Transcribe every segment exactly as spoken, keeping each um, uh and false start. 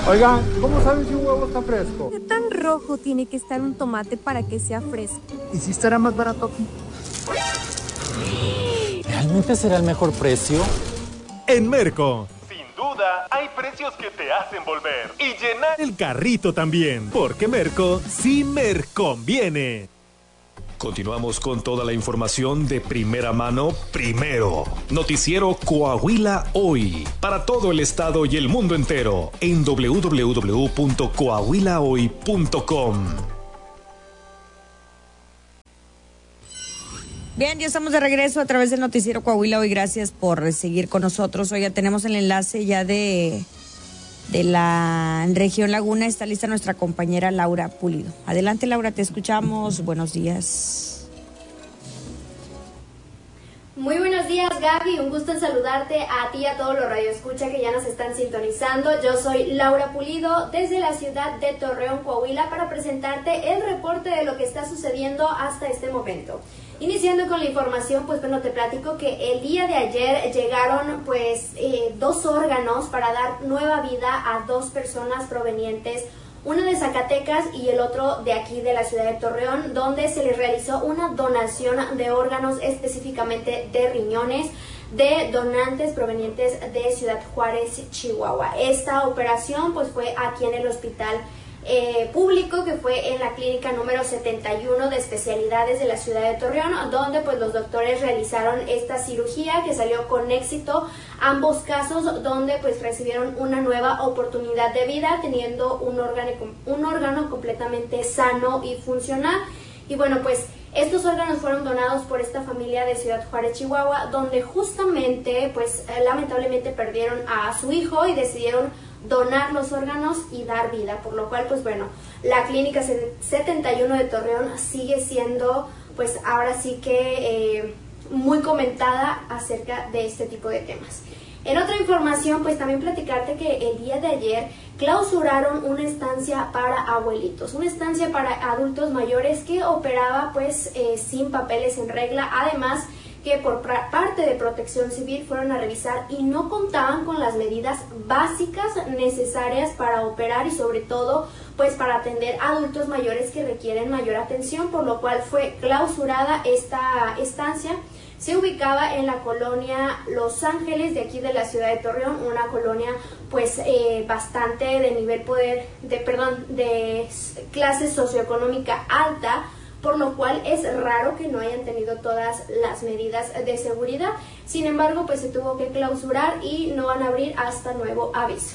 Oigan, ¿cómo saben si un huevo está fresco? ¿Qué tan rojo tiene que estar un tomate para que sea fresco? ¿Y si estará más barato aquí? ¿Realmente será el mejor precio? En Merco, sin duda, hay precios que te hacen volver y llenar el carrito también, porque Merco sí me conviene. Continuamos con toda la información de primera mano, primero. Noticiero Coahuila Hoy, para todo el estado y el mundo entero, en doble u doble u doble u punto coahuila hoy punto com. Bien, ya estamos de regreso a través del Noticiero Coahuila Hoy. Gracias por seguir con nosotros. Hoy ya tenemos el enlace ya de, de la región Laguna. Está lista nuestra compañera Laura Pulido. Adelante, Laura, te escuchamos. Buenos días. Muy buenos días, Gaby, un gusto en saludarte a ti y a todos los radioescucha que ya nos están sintonizando. Yo soy Laura Pulido desde la ciudad de Torreón, Coahuila, para presentarte el reporte de lo que está sucediendo hasta este momento. Iniciando con la información, pues bueno, te platico que el día de ayer llegaron pues eh, dos órganos para dar nueva vida a dos personas provenientes, uno de Zacatecas y el otro de aquí de la ciudad de Torreón, donde se les realizó una donación de órganos, específicamente de riñones, de donantes provenientes de Ciudad Juárez, Chihuahua. Esta operación pues fue aquí en el hospital Eh, público, que fue en la clínica número setenta y uno de especialidades de la ciudad de Torreón, donde pues los doctores realizaron esta cirugía que salió con éxito, ambos casos donde pues recibieron una nueva oportunidad de vida, teniendo un órgano, un órgano completamente sano y funcional. Y bueno, pues estos órganos fueron donados por esta familia de Ciudad Juárez, Chihuahua, donde justamente pues eh, lamentablemente perdieron a su hijo y decidieron donar los órganos y dar vida, por lo cual pues bueno, la clínica setenta y uno de Torreón sigue siendo pues ahora sí que eh, muy comentada acerca de este tipo de temas. En otra información, pues también platicarte que el día de ayer clausuraron una estancia para abuelitos, una estancia para adultos mayores que operaba pues eh, sin papeles en regla, además que por parte de Protección Civil fueron a revisar y no contaban con las medidas básicas necesarias para operar y sobre todo pues para atender a adultos mayores que requieren mayor atención, por lo cual fue clausurada esta estancia. Se ubicaba en la colonia Los Ángeles de aquí de la ciudad de Torreón, una colonia pues eh, bastante de nivel poder, de perdón, de clase socioeconómica alta, por lo cual es raro que no hayan tenido todas las medidas de seguridad. Sin embargo, pues se tuvo que clausurar y no van a abrir hasta nuevo aviso.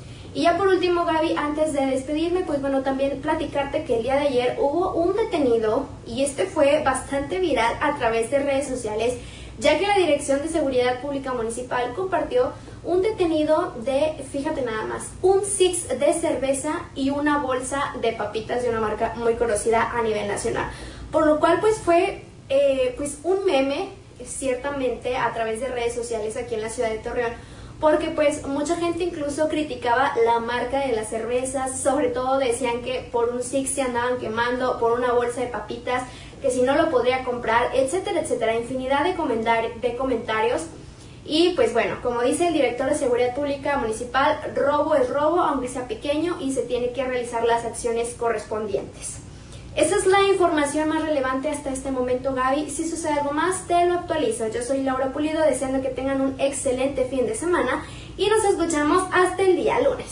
Y ya por último, Gaby, antes de despedirme, pues bueno, también platicarte que el día de ayer hubo un detenido, y este fue bastante viral a través de redes sociales, ya que la Dirección de Seguridad Pública Municipal compartió un detenido de, fíjate nada más, un six de cerveza y una bolsa de papitas de una marca muy conocida a nivel nacional. Por lo cual pues fue eh, pues un meme, ciertamente, a través de redes sociales aquí en la ciudad de Torreón, porque pues mucha gente incluso criticaba la marca de las cervezas, sobre todo decían que por un six se andaban quemando, por una bolsa de papitas, que si no lo podría comprar, etcétera, etcétera, infinidad de, comentar de comentarios. Y pues bueno, como dice el director de Seguridad Pública Municipal, robo es robo, aunque sea pequeño, y se tiene que realizar las acciones correspondientes. Esa es la información más relevante hasta este momento, Gaby. Si sucede algo más, te lo actualizo. Yo soy Laura Pulido, deseando que tengan un excelente fin de semana y nos escuchamos hasta el día lunes.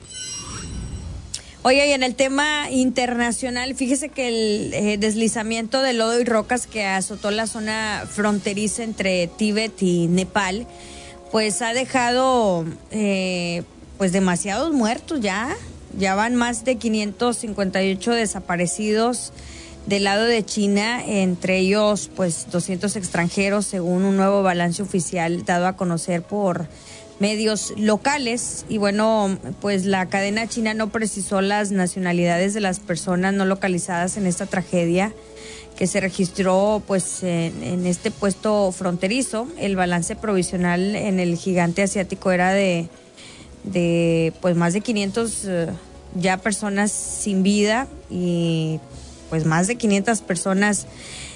Oye, y en el tema internacional, fíjese que el eh, deslizamiento de lodo y rocas que azotó la zona fronteriza entre Tíbet y Nepal, pues ha dejado eh, pues demasiados muertos ya. Ya van más de quinientos cincuenta y ocho desaparecidos del lado de China, entre ellos pues doscientos extranjeros, según un nuevo balance oficial dado a conocer por medios locales. Y bueno, pues la cadena china no precisó las nacionalidades de las personas no localizadas en esta tragedia que se registró pues en, en este puesto fronterizo. El balance provisional en el gigante asiático era de de pues más de quinientos uh, ya personas sin vida y pues más de quinientas personas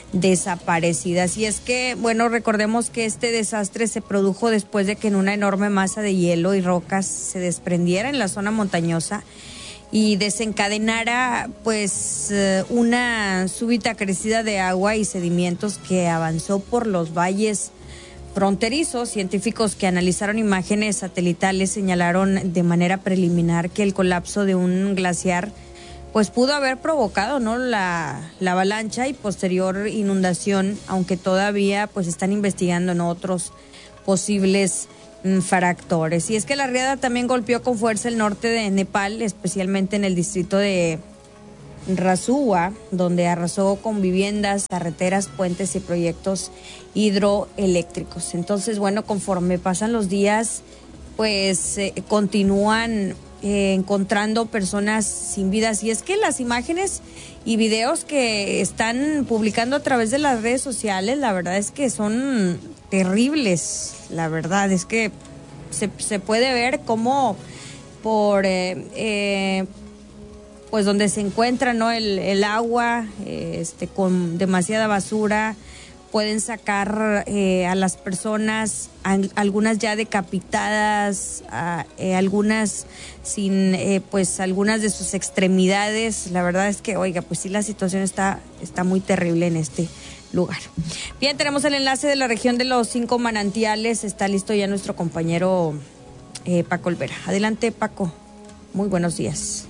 desaparecidas. Y es que, bueno, recordemos que este desastre se produjo después de que en una enorme masa de hielo y rocas se desprendiera en la zona montañosa y desencadenara pues una súbita crecida de agua y sedimentos que avanzó por los valles fronterizos. Científicos que analizaron imágenes satelitales señalaron de manera preliminar que el colapso de un glaciar pues pudo haber provocado, ¿no?, la, la avalancha y posterior inundación, aunque todavía pues están investigando, ¿no?, otros posibles mm, factores. Y es que la riada también golpeó con fuerza el norte de Nepal, especialmente en el distrito de Rasuwa, donde arrasó con viviendas, carreteras, puentes y proyectos hidroeléctricos. Entonces, bueno, conforme pasan los días, pues eh, continúan eh, encontrando personas sin vidas. Y es que las imágenes y videos que están publicando a través de las redes sociales, la verdad es que son terribles. La verdad es que se, se puede ver cómo por... Eh, eh, pues donde se encuentra, ¿no?, el, el agua eh, este con demasiada basura, pueden sacar eh, a las personas, a, algunas ya decapitadas, a, eh, algunas sin eh, pues algunas de sus extremidades. La verdad es que, oiga, pues sí, la situación está está muy terrible en este lugar. Bien, tenemos el enlace de la región de los cinco manantiales. Está listo ya nuestro compañero eh, Paco Olvera. Adelante, Paco. Muy buenos días.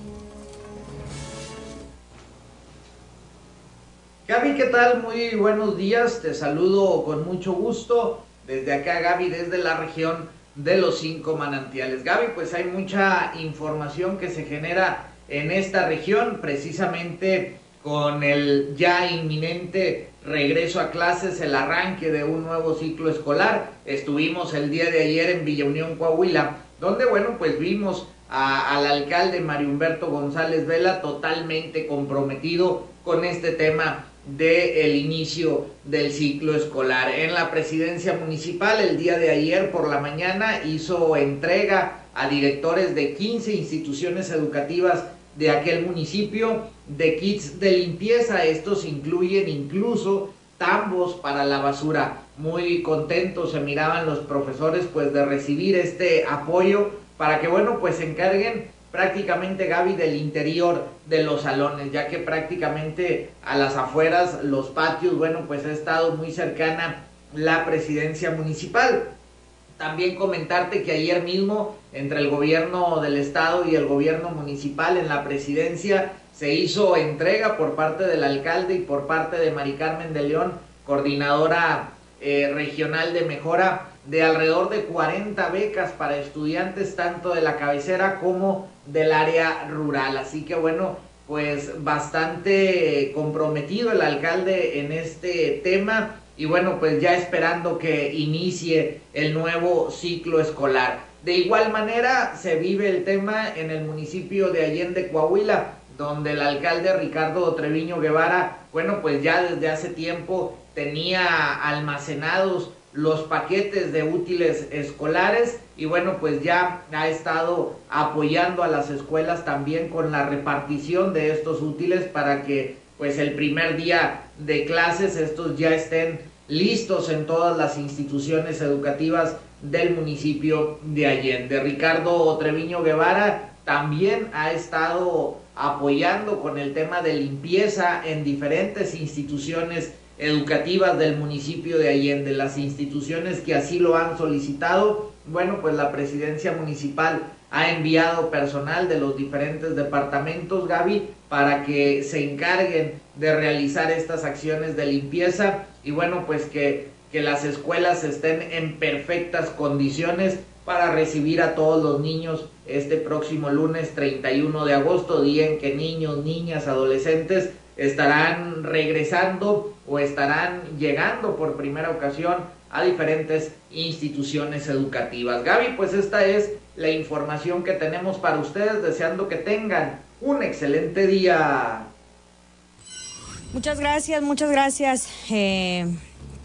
Gaby, ¿qué tal? Muy buenos días, te saludo con mucho gusto desde acá, Gaby, desde la región de los cinco manantiales. Gaby, pues hay mucha información que se genera en esta región, precisamente con el ya inminente regreso a clases, el arranque de un nuevo ciclo escolar. Estuvimos el día de ayer en Villa Unión, Coahuila, donde, bueno, pues vimos a, al alcalde Mario Humberto González Vela totalmente comprometido con este tema del inicio del ciclo escolar. En la presidencia municipal el día de ayer por la mañana hizo entrega a directores de quince instituciones educativas de aquel municipio de kits de limpieza. Estos incluyen incluso tambos para la basura. Muy contentos se miraban los profesores pues de recibir este apoyo para que, bueno, pues se encarguen prácticamente, Gaby, del interior de los salones, ya que prácticamente a las afueras, los patios, bueno, pues ha estado muy cercana la presidencia municipal. También comentarte que ayer mismo, entre el gobierno del estado y el gobierno municipal en la presidencia, se hizo entrega por parte del alcalde y por parte de Mari Carmen de León, coordinadora eh, regional de mejora, de alrededor de cuarenta becas para estudiantes tanto de la cabecera como del área rural. Así que, bueno, pues bastante comprometido el alcalde en este tema y, bueno, pues ya esperando que inicie el nuevo ciclo escolar. De igual manera se vive el tema en el municipio de Allende, Coahuila, donde el alcalde Ricardo Treviño Guevara, bueno, pues ya desde hace tiempo tenía almacenados los paquetes de útiles escolares y, bueno, pues ya ha estado apoyando a las escuelas también con la repartición de estos útiles para que pues el primer día de clases estos ya estén listos en todas las instituciones educativas del municipio de Allende. Ricardo Treviño Guevara también ha estado apoyando con el tema de limpieza en diferentes instituciones educativas del municipio de Allende. Las instituciones que así lo han solicitado, bueno, pues la presidencia municipal ha enviado personal de los diferentes departamentos, Gaby, para que se encarguen de realizar estas acciones de limpieza y, bueno, pues que, que las escuelas estén en perfectas condiciones para recibir a todos los niños este próximo lunes treinta y uno de agosto, día en que niños, niñas, adolescentes estarán regresando o estarán llegando por primera ocasión a diferentes instituciones educativas. Gaby, pues esta es la información que tenemos para ustedes, deseando que tengan un excelente día. Muchas gracias, muchas gracias. Eh,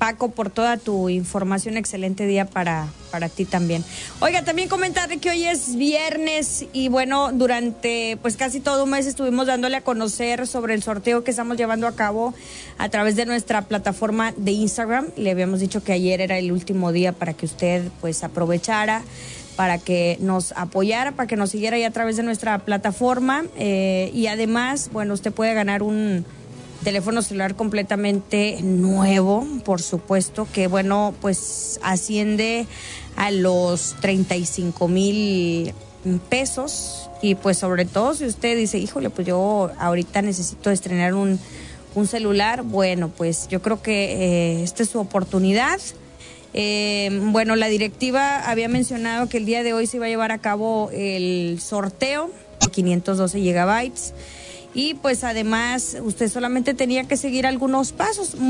Paco, por toda tu información. Excelente día para, para ti también. Oiga, también comentarle que hoy es viernes y bueno, durante pues casi todo un mes estuvimos dándole a conocer sobre el sorteo que estamos llevando a cabo a través de nuestra plataforma de Instagram. Le habíamos dicho que ayer era el último día para que usted pues aprovechara, para que nos apoyara, para que nos siguiera ahí a través de nuestra plataforma. Eh, y además, bueno, usted puede ganar un teléfono celular completamente nuevo, por supuesto, que bueno, pues asciende a los treinta y cinco mil pesos. Y pues sobre todo si usted dice, híjole, pues yo ahorita necesito estrenar un, un celular, bueno, pues yo creo que eh, esta es su oportunidad. Eh, bueno, la directiva había mencionado que el día de hoy se iba a llevar a cabo el sorteo de quinientos doce gigabytes. Y pues además usted solamente tenía que seguir algunos pasos.